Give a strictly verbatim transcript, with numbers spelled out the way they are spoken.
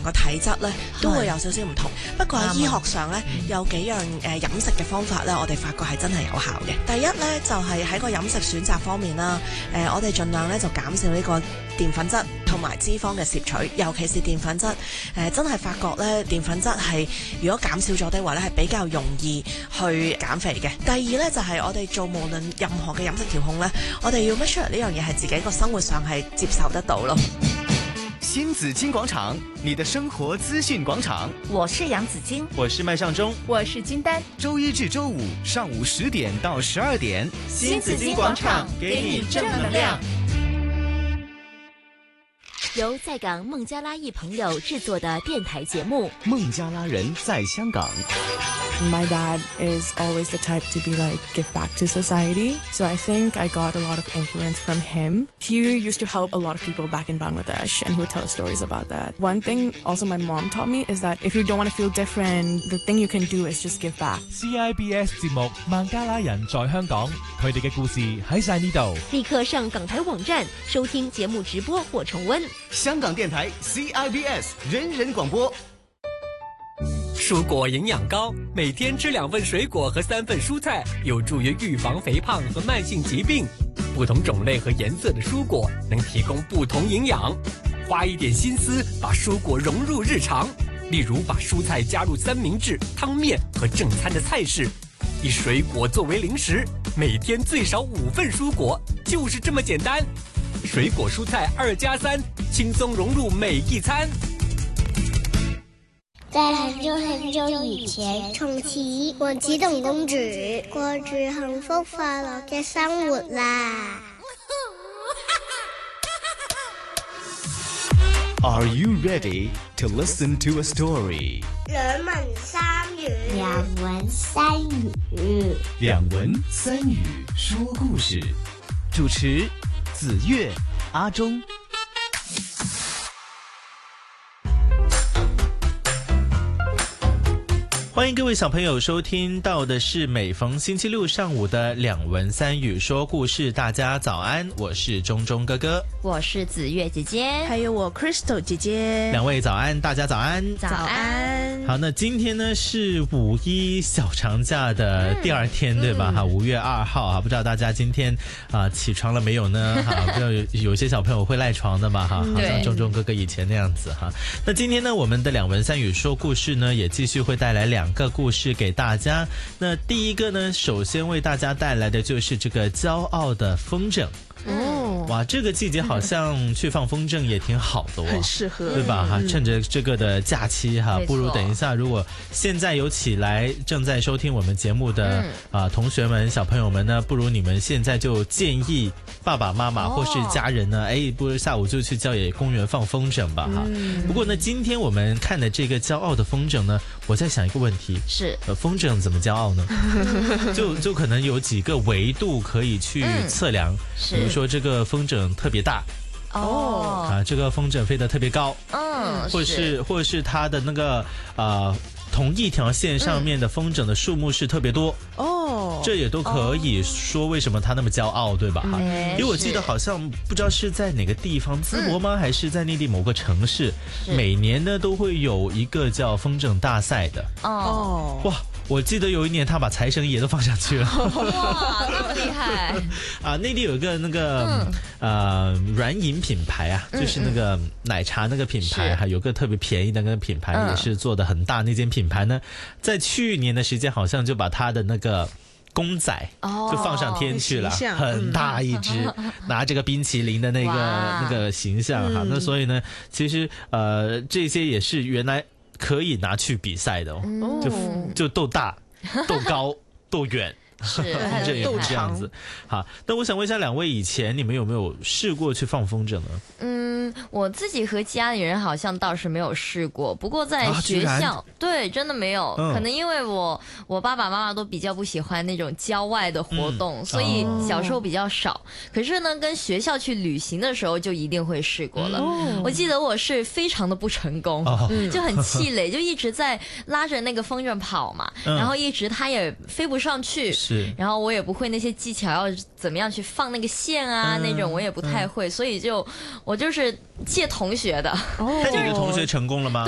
嘅體質咧都會有少少唔同。不過喺醫學上咧有幾樣誒飲食嘅方法咧，我哋發覺係真係有效嘅。第一咧就係喺個飲食選擇方面啦，誒我哋盡量咧就減少呢個澱粉質同埋脂肪嘅攝取，尤其是澱粉質，誒真係發覺咧澱粉質係如果減少咗的話咧係比較容易去減肥嘅。第二咧就係我哋做無論任何嘅飲食調控咧，我哋要 make sure 呢樣嘢係自己個生活上係接受得到咯。 新紫金廣場，你的生活資訊廣場。 我是楊紫金， 我是麥尚中， 我是金丹。 周一至周五上午十點到十二點， 新紫金廣場給你正能量。由在港孟加拉裔朋友製作的電台節目《 孟加拉人在香港》。 My dad is always the type to be like, give back to society. So I think I got a lot of influence from him. He used to help a lot of people back in Bangladesh, and he would tell stories about that. One thing also my mom taught me is that if you don't want to feel different, the thing you can do is just give back. C I B S 節目《孟加拉人在香港》，佢哋嘅故事喺晒呢度。 立刻上港台網站收聽節目直播或重溫。 香港電台 C I B S 人人廣播。 蔬果營養高，每天吃兩份水果和三份蔬菜，有助於預防肥胖和慢性疾病。不同種類和顏色的蔬果能提供不同營養，花一點心思把蔬果融入日常，例如把蔬菜加入三明治、湯麵和正餐的菜式，以水果作為零食，每天最少五份蔬果，就是這麼簡單。水果蔬菜二加三，輕鬆融入每一餐。 在很久很久以前，從此王子同公主過住幸福快樂嘅生活啦。 Are you ready to listen to a story? 兩文三語， 兩文三語， 兩文三語說故事。主持子越、阿忠。 歡迎各位小朋友收聽到的是每逢星期六上午的兩文三語說故事。大家早安，我是中中哥哥， 我是子越姐姐， 還有我 Crystal 姐姐。 兩位早安，大家早安。 早安。 好，那今天呢是五一小長假的第二天，嗯、對吧？哈、嗯，五月二號啊，不知道大家今天啊、呃、起床了沒有呢？哈，不知道有有些小朋友會賴床的嘛？哈，好像中中哥哥以前那樣子哈。那今天呢，我們的兩文三語說故事呢，也繼續會帶來兩個故事給大家。那第一個呢，首先為大家帶來的就是這個驕傲的風箏。哦，哇，這個季節好像去放風箏也挺好的哦， 很適合， 對吧？哈、嗯，趁着這個的假期哈，不如等一下，如果現在有起來正在收聽我們節目的啊、嗯呃、同學們、小朋友們呢，不如你們現在就建議爸爸媽媽或是家人呢，哎、哦，不如下午就去郊野公園放風箏吧，哈、嗯。不過呢，今天我們看的這個驕傲的風箏呢，我在想一個問題， 是， 呃，風箏怎麼驕傲呢？就就可能有幾個維度可以去測量，嗯、比如說這個風箏特別大。 哦， 啊，這個風箏飛得特別高， 嗯， 或是，是或是它的那個呃同一條線上面的風箏的數目是特別多，哦、嗯，這也都可以說為什麼它那麼驕傲，對吧？哈、嗯，因為我記得好像不知道是在哪個地方，淄博嗎？還是在內地某個城市，每年呢都會有一個叫風箏大賽的。哦，哇！我記得有一年他把財神爺都放上去了， 哇，那麼厲害啊！內地有一個那個、嗯、呃軟飲品牌啊，就是那個奶茶那個品牌，還有個特別便宜的那個品牌，也是做得很大。那間品牌呢，在去年的時間好像就把他的那個公仔就放上天去了，哦、很大一隻，拿這個冰淇淋的那個那個形象哈、嗯。那所以呢，其實呃這些也是原來可以拿去比賽的哦，嗯、就就鬥大、鬥高、鬥遠， 是風箏也是這樣子。好，那我想問一下兩位，以前你們有沒有試過去放風箏呢？ 嗯，我自己和家裡人好像倒是沒有試過，不過在學校，啊、對，真的沒有、嗯。可能因為我我爸爸媽媽都比較不喜歡那種郊外的活動、嗯，所以小時候比較少、哦。可是呢，跟學校去旅行的時候就一定會試過了。哦、我記得我是非常的不成功，哦、就很氣餒，就一直在拉着那個風箏跑嘛、嗯，然後一直它也飛不上去，是，然後我也不會那些技巧要怎麼樣去放那個線啊、嗯、那種我也不太會、嗯，所以就我就是借同學的。 那、哦、你的同學成功了嗎？